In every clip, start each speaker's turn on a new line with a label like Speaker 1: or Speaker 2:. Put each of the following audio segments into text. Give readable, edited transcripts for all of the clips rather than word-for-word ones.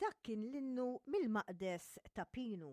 Speaker 1: dak kien l-innu mill-Maqdes ta' Pinu.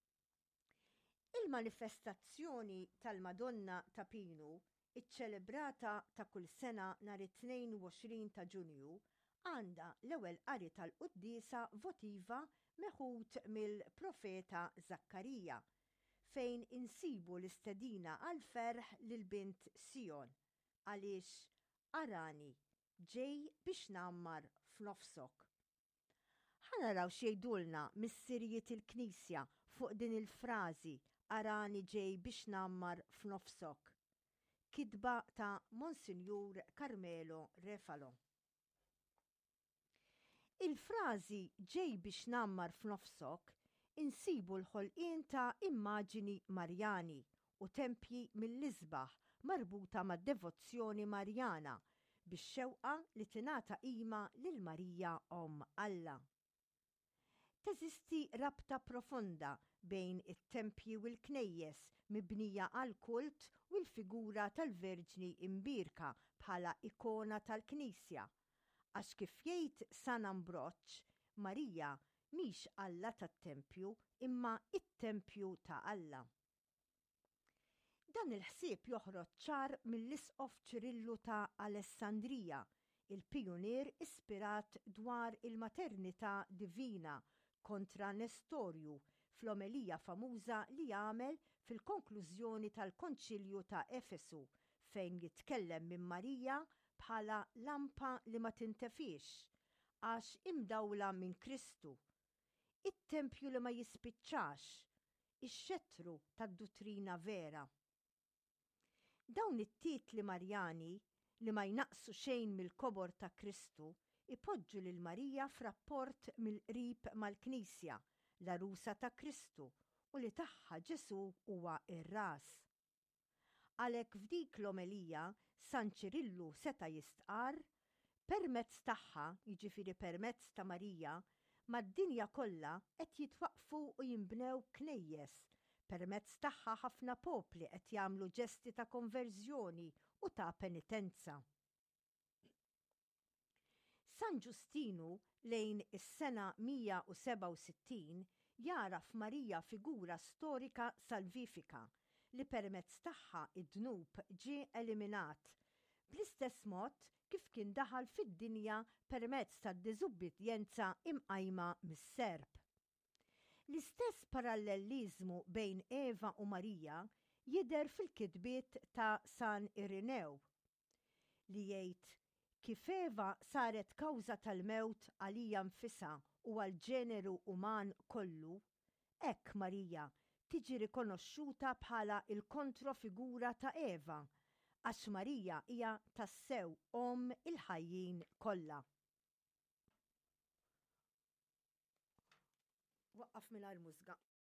Speaker 1: Il-manifestazzjoni tal-Madonna ta' Pinu, iċċelebrata ta' kull sena nhar it-22 ta' Ġunju, għandha l-ewwel qari tal-Quddiesa votiva meħud mill-Profeta Zakkarija, fejn insibu l-istedina għal ferħ lil bint Sion, għaliex arani ġej biex nammar f'nofsok. Ħanaraw xejdulna mis-sirjiet il-Knisja fuq din il-frażi arani ġej biex nammar f'nofsok. Kitba ta' Monsinjur Carmelo Refalo. Il-frażi ġej biex nammar f'nofsok insibu l-ħolqien ta' immaġini Marjani u tempji mill-isbaħ marbuta mad-devozzjoni Marjana biex xewqa li tingħata qima lil Marija Omm Alla. Teżisti rabta profonda bejn it-tempji u l-knejjes mibnija għal kult u l-figura tal-Verġni imbirka bħala ikona tal-Knisja, għax kif jgħid San Ambroċ, Marija mhix Alla tat-tempju imma it-tempju ta' Alla. Dan il-ħsieb joħroġ ċar mill-Isqof Ċirillu ta' Alessandrija, il-pijunier ispirat dwar il-maternità divina kontra Nestorju fl-omelija famuża li jagħmel fil-konklużjoni tal-Konċilju ta' Efesu fejn jitkellem minn Marija bħala lampa li ma tintefix għax imdawla minn Kristu, it-tempju li ma jispiċċax, ix-xettru tad-dottrina vera. Dawn it-titli Marjani li ma jnaqsu xejn mill-kobor ta' Kristu ipoġġu lil Marija f'rapport mill-qrib mal-Knisja, l-arusa ta' Kristu, u li tagħha Ġesu huwa ir-ras. Għalhekk f'dik l-omelija San Ċirillu seta' jistqar permezz tagħha, jiġifieri permezz ta' Marija, mad-dinja kollha qed jitwaqfu u jinbnew knejjes, permezz tagħha ħafna popli qed jagħmlu ġesti ta' konverżjoni u ta' penitenza. San Ġustinu lejn is-sena 167 jara f'Marija figura storika salvifika li permezz tagħha id-dnub ġie eliminat, bl-istess mod kif kien daħal fid-dinja permezz tad-diżubbidjenza imqajma mis-serb. L-istess paralleliżmu bejn Eva u Marija jidher fil-kitbiet ta' San Irenew li jgħid kif Eva saret kawża tal-mewt għalija nfisha u għall-ġeneru uman kollu, hekk Marija tiġi rikonoxxuta bħala il-kontrofigura ta' Eva, għax Marija hija tassew Omm il-ħajjin kollha. Waqqaf mingħajr mużga.